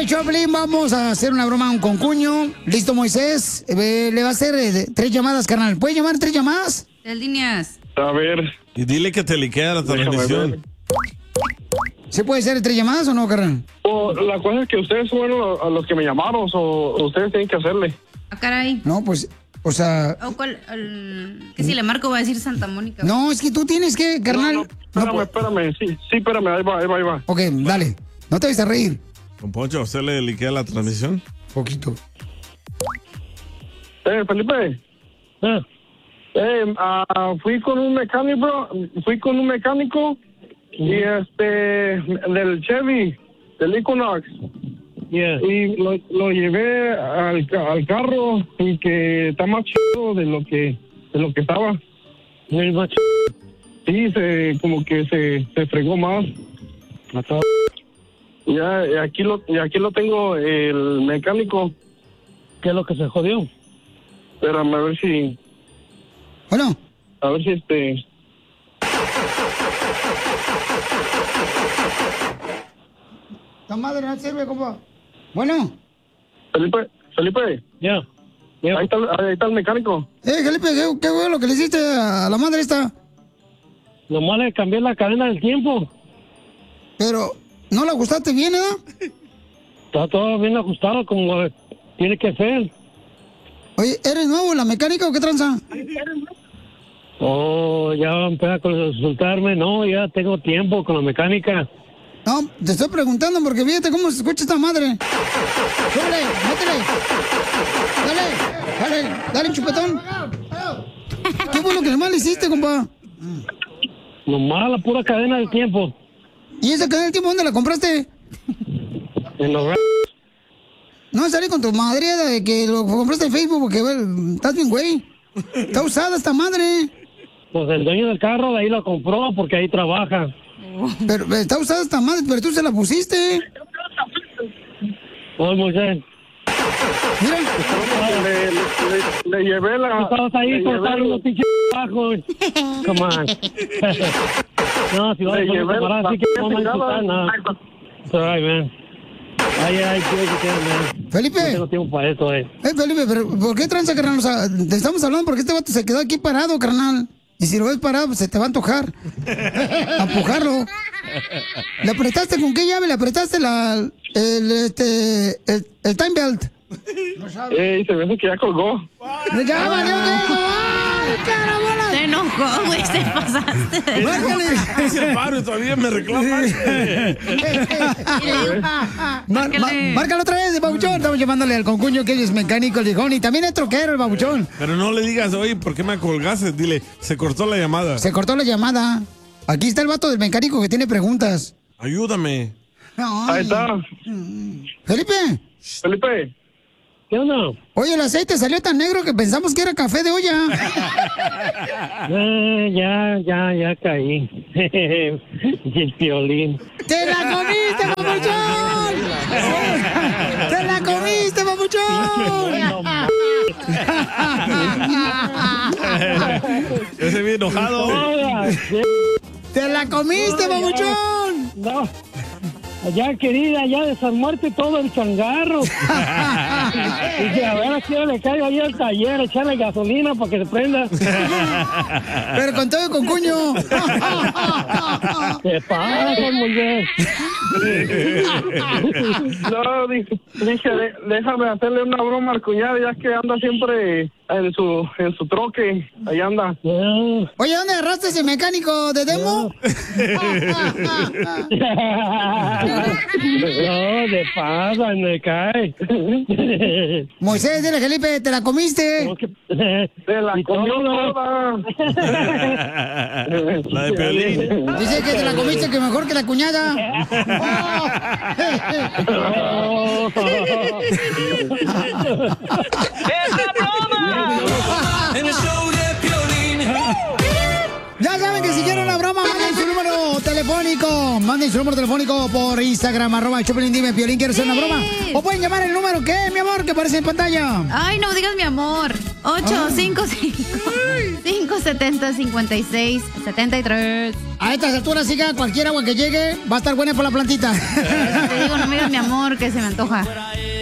Choplin, vamos a hacer una broma a un concuño. ¿Listo, Moisés? Le va a hacer 3 llamadas, carnal. ¿Puede llamar 3 llamadas? 3 líneas. A ver. Y dile que te liquea la transmisión. ¿Se puede hacer 3 llamadas o no, carnal? La cosa es que ustedes fueron a los que me llamaron, o ustedes tienen que hacerle. Ah, caray. No, pues, o sea... ¿Qué si le marco va a decir Santa Mónica? No, es que tú tienes que, carnal... Espérame. Sí, espérame, ahí va. Ok, dale. No te vayas a reír. Don Poncho, ¿usted le liquea la transmisión? Poquito. Felipe. Fui con un mecánico, y del Chevy, del Equinox. Yeah. Y lo llevé al carro y que está más chido de lo que estaba. ¿Es más Sí, como que se fregó más. Ya, y aquí lo tengo, el mecánico. ¿Qué es lo que se jodió? Espérame, a ver si... Bueno. A ver si La madre no sirve, compa. Bueno. Felipe. Ya. Ahí está el mecánico. Felipe, ¿qué fue lo que le hiciste a la madre esta? Nomás le cambié la cadena del tiempo. Pero, ¿no la ajustaste bien, Está todo bien ajustado como tiene que ser. Oye, ¿eres nuevo en la mecánica o qué tranza? Oh, ya va a empezar a consultarme. No, ya tengo tiempo con la mecánica. No, te estoy preguntando porque fíjate cómo se escucha esta madre. ¡Súbele, métele! ¡Dale, chupetón! ¿Qué fue lo que más le hiciste, compa? Nomás la pura cadena del tiempo. ¿Y esa cadena del tiempo dónde la compraste? En los... No, salí con tu madre de que lo compraste en Facebook porque estás bien, güey. Está usada esta madre. Pues el dueño del carro de ahí lo compró porque ahí trabaja. Pero está usada esta madre, pero tú se la pusiste. Oh, Moisés. Mira. Le llevé la... Tú estabas ahí cortando unos pinches bajos. Come on. No, si vas a parar así que no me insultar nada. It's all right, man. Ay, man. Felipe. No tengo tiempo para eso, Felipe, pero ¿por qué tranza, carnal? O sea, te estamos hablando porque este vato se quedó aquí parado, carnal. Y si lo ves parado, pues se te va a antojar. A empujarlo. ¿Le apretaste con qué llave? ¿Le apretaste el time belt? Se ve que ya colgó. ¡Ya valió! Se enojó, güey, se pasaste. Ese paro todavía me reclama. Márcalo otra vez, babuchón. Estamos llamándole al concuño que es mecánico, el viejón. Y también es troquero, el babuchón. Pero no le digas, oye, ¿por qué me colgaste? Dile, se cortó la llamada. Se cortó la llamada. Aquí está el vato del mecánico que tiene preguntas. Ayúdame. Ahí está. Felipe. ¿Qué onda? Oye, el aceite salió tan negro que pensamos que era café de olla. Ya caí. El violín. ¡Te la comiste, papuchón! ¡Te la comiste, papuchón! Ese bien enojado. ¡Te la comiste, papuchón! No. Allá, querida, ya desarmarte todo el changarro. Dije, a ver a qué hora le caigo ahí al taller, echarle gasolina para que se prenda. Pero con todo y con cuño. ¿Qué pasa, muy bien? No, dije, déjame hacerle una broma al cuñado, ya que anda siempre en su troque. Ahí anda. Oye, ¿dónde agarraste ese mecánico de demo? No, de pasa, me cae. Moisés, dile, Felipe, ¿te la comiste? Te la comió toda. La de Piolín. Dice que te la comiste, que mejor que la cuñada. ¡Es la broma! En el show de Piolín. Ya saben que si quieren una broma, manden su número telefónico. Manden ahí su número telefónico por Instagram, @ Choplin, dime, Piolín, ¿quieres hacer una broma? O pueden llamar el número, ¿qué, mi amor? Que aparece en pantalla. Ay, no digas mi amor. 855-570-5673. A estas alturas, siga cualquier agua que llegue, va a estar buena por la plantita. Te digo, no me digas mi amor, que se me antoja.